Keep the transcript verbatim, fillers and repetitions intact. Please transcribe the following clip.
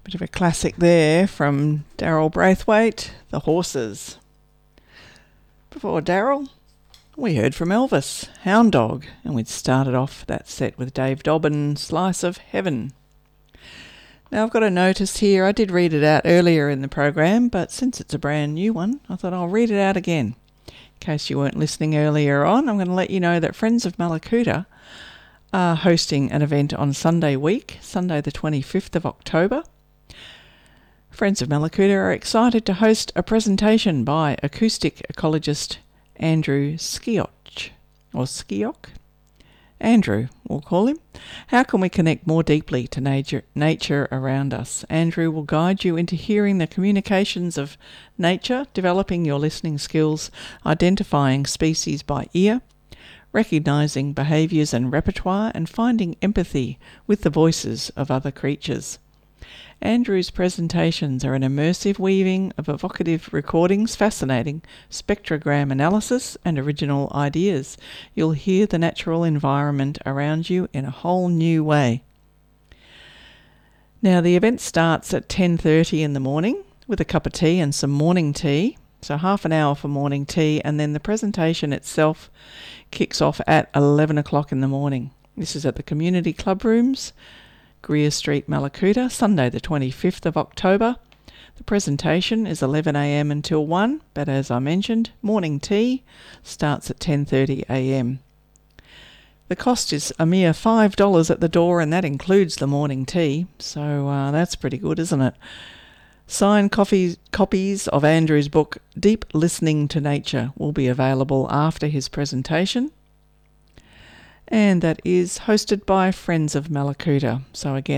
Bit of a classic there from Daryl Braithwaite, The Horses. Before Daryl, we heard from Elvis, Hound Dog, and we'd started off that set with Dave Dobbin, Slice of Heaven. Now I've got a notice here, I did read it out earlier in the program, but since it's a brand new one, I thought I'll read it out again. In case you weren't listening earlier on, I'm going to let you know that Friends of Mallacoota are hosting an event on Sunday week, Sunday the twenty-fifth of October. Friends of Mallacoota are excited to host a presentation by acoustic ecologist Andrew Skiok, or Skiok? Andrew, we'll call him. How can we connect more deeply to nature, nature around us? Andrew will guide you into hearing the communications of nature, developing your listening skills, identifying species by ear, recognising behaviours and repertoire, and finding empathy with the voices of other creatures. Andrew's presentations are an immersive weaving of evocative recordings, fascinating spectrogram analysis, and original ideas. You'll hear the natural environment around you in a whole new way. Now, the event starts at ten thirty in the morning with a cup of tea and some morning tea. So half an hour for morning tea, and then the presentation itself kicks off at eleven o'clock in the morning. This is at the Community Club Rooms, Greer Street, Mallacoota, Sunday the twenty-fifth of October. The presentation is eleven a m until one, but as I mentioned, morning tea starts at ten thirty a m. The cost is a mere five dollars at the door, and that includes the morning tea, so uh, that's pretty good, isn't it? Signed coffee, copies of Andrew's book, Deep Listening to Nature, will be available after his presentation. And that is hosted by Friends of Mallacoota. So again,